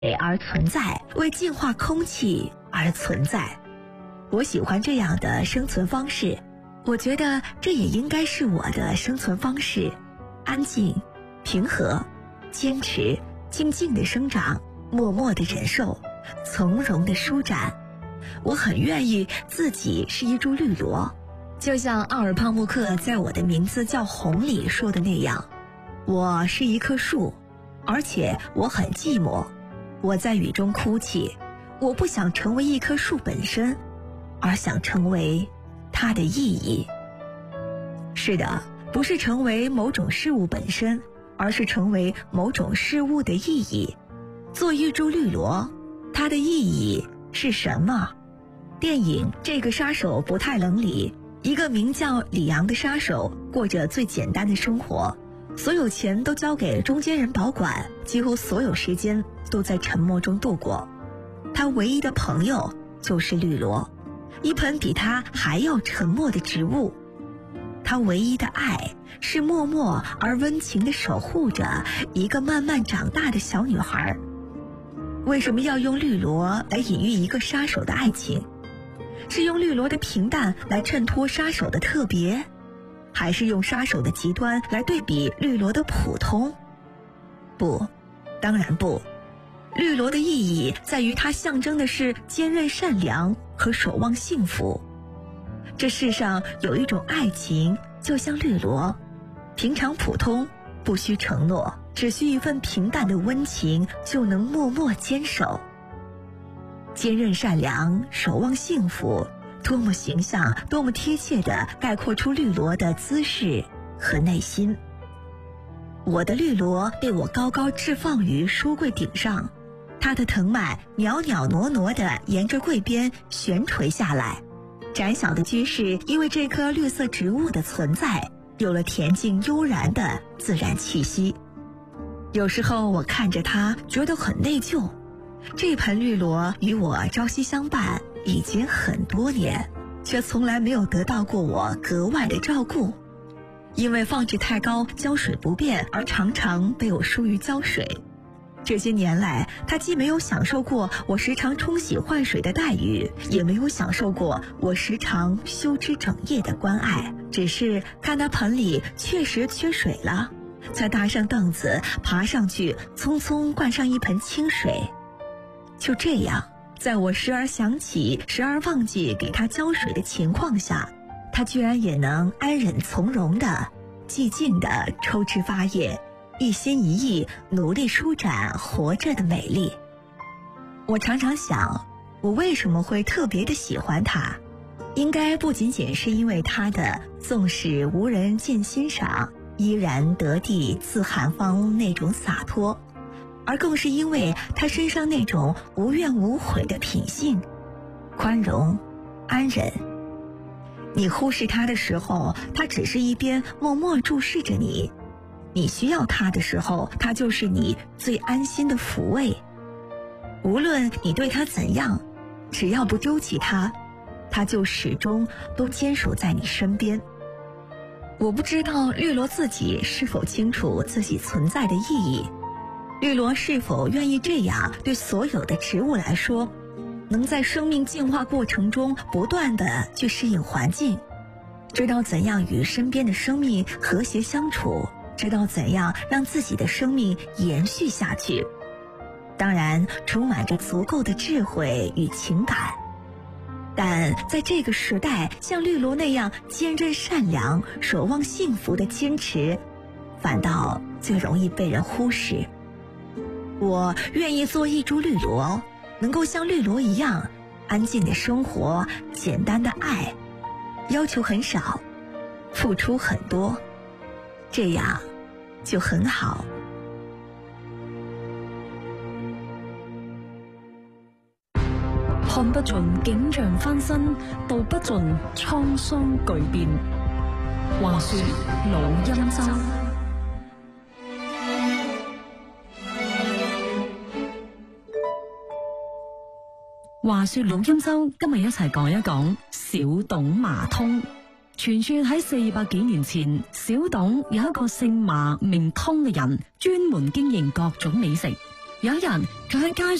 而存在，为净化空气而存在。我喜欢这样的生存方式，我觉得这也应该是我的生存方式：安静、平和、坚持、静静的生长，默默的忍受，从容的舒展。我很愿意自己是一株绿萝，就像奥尔帕慕克在我的名字叫红里说的那样，我是一棵树，而且我很寂寞，我在雨中哭泣，我不想成为一棵树本身，而想成为它的意义。是的，不是成为某种事物本身，而是成为某种事物的意义。做一株绿萝，它的意义是什么？电影《这个杀手不太冷》里，一个名叫李阳的杀手过着最简单的生活，所有钱都交给中间人保管，几乎所有时间都在沉默中度过。他唯一的朋友就是绿萝，一盆比他还要沉默的植物。他唯一的爱是默默而温情地守护着一个慢慢长大的小女孩。为什么要用绿萝来隐喻一个杀手的爱情？是用绿萝的平淡来衬托杀手的特别，还是用杀手的极端来对比绿萝的普通？不，当然不。绿萝的意义在于它象征的是坚韧善良和守望幸福。这世上有一种爱情就像绿萝，平常普通，不需承诺，只需一份平淡的温情就能默默坚守。坚韧善良，守望幸福，多么形象，多么贴切地概括出绿萝的姿势和内心。我的绿萝被我高高置放于书柜顶上，它的藤蔓袅袅挪挪地沿着柜边悬垂下来。窄小的居室因为这棵绿色植物的存在，有了恬静悠然的自然气息。有时候我看着它，觉得很内疚。这盆绿萝与我朝夕相伴已经很多年，却从来没有得到过我格外的照顾。因为放置太高，浇水不便，而常常被我疏于浇水。这些年来，它既没有享受过我时常冲洗换水的待遇，也没有享受过我时常修枝整叶的关爱，只是看它盆里确实缺水了，才搭上凳子爬上去，匆匆灌上一盆清水。就这样，在我时而想起时而忘记给它浇水的情况下，它居然也能安忍从容的寂静的抽枝发叶，一心一意努力舒展活着的美丽。我常常想，我为什么会特别的喜欢它？应该不仅仅是因为它的纵使无人见欣赏，依然得地自寒芳那种洒脱，而更是因为他身上那种无怨无悔的品性，宽容、安忍。你忽视他的时候，他只是一边默默注视着你；你需要他的时候，他就是你最安心的抚慰。无论你对他怎样，只要不丢弃他，他就始终都坚守在你身边。我不知道绿萝自己是否清楚自己存在的意义，绿萝是否愿意这样对所有的植物来说，能在生命进化过程中不断地去适应环境，知道怎样与身边的生命和谐相处，知道怎样让自己的生命延续下去。当然，充满着足够的智慧与情感。但在这个时代，像绿萝那样坚韧善良、守望幸福的坚持，反倒最容易被人忽视。我愿意做一株绿萝，能够像绿萝一样安静的生活，简单的爱，要求很少，付出很多，这样就很好。 看不盡景象翻身，道不盡滄桑巨變。話說老欽州。話說老欽州，今日一齊講一講小董麻通。傳說喺400幾年前，小董有一個姓麻名通嘅人，專門經營各種美食。 有一人佢喺街